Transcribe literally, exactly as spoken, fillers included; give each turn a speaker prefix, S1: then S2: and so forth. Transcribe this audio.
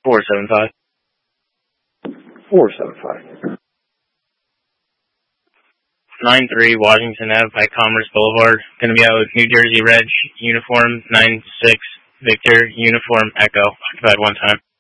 S1: four seven five.
S2: four seven five.
S1: nine three Washington Avenue, Pike Commerce Boulevard. Going to be out with New Jersey Reg, uniform nine six Victor, uniform Echo, occupied one time.